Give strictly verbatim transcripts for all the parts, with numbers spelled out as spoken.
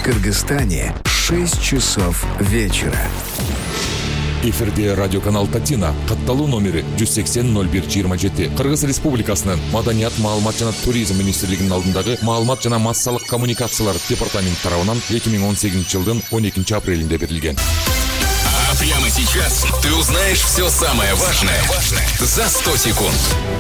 В Кыргызстане шесть часов вечера. Эфирде радиоканал Татина, катталуу номери жүз сексен ноль бир жыйырма жети. Кыргыз Республикасынын Маданият, маалымат жана туризм министрлигинин алдындагы маалымат жана массалык коммуникациялар департаменти тарабынан эки миң он сегизинчи жылдын он экинчи апрелинде берилген. А прямо сейчас ты узнаешь все самое важное за сто секунд.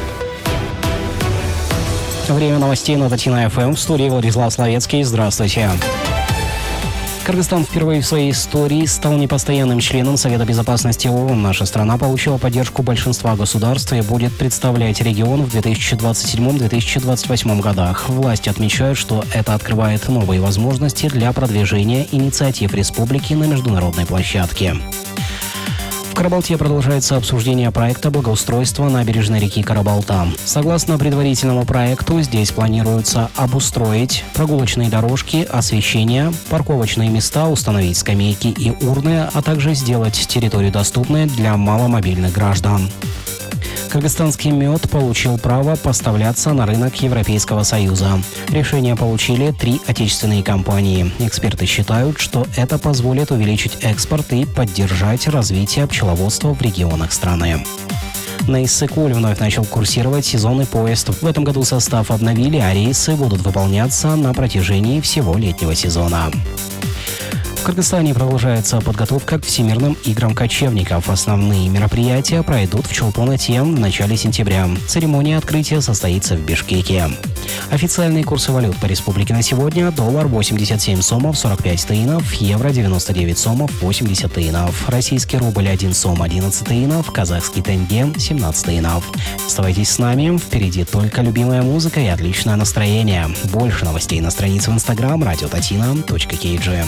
Время новостей на Татина эф эм. В студии Владислав Славецкий. Здравствуйте. Кыргызстан впервые в своей истории стал непостоянным членом Совета Безопасности ООН. Наша страна получила поддержку большинства государств и будет представлять регион в две тысячи двадцать седьмом — две тысячи двадцать восьмом годах. Власти отмечают, что это открывает новые возможности для продвижения инициатив республики на международной площадке. В Карабалте продолжается обсуждение проекта благоустройства набережной реки Карабалта. Согласно предварительному проекту, здесь планируется обустроить прогулочные дорожки, освещение, парковочные места, установить скамейки и урны, а также сделать территорию доступной для маломобильных граждан. Кыргызстанский мед получил право поставляться на рынок Европейского Союза. Решение получили три отечественные компании. Эксперты считают, что это позволит увеличить экспорт и поддержать развитие пчеловодства в регионах страны. На Иссык-Куль вновь начал курсировать сезонный поезд. В этом году состав обновили, а рейсы будут выполняться на протяжении всего летнего сезона. В Кыргызстане продолжается подготовка к Всемирным играм кочевников. Основные мероприятия пройдут в Чолпон-Ате в начале сентября. Церемония открытия состоится в Бишкеке. Официальные курсы валют по республике на сегодня: доллар восемьдесят семь сомов сорок пять тыинов, евро девяносто девять сомов восемьдесят тыинов, российский рубль один сом одиннадцать тыинов, казахский тенге семнадцать тыинов. Оставайтесь с нами, впереди только любимая музыка и отличное настроение. Больше новостей на странице в инстаграм радио татина точка кей джи.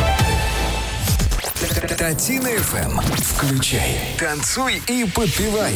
Татина эф эм. Включай, танцуй и подпевай.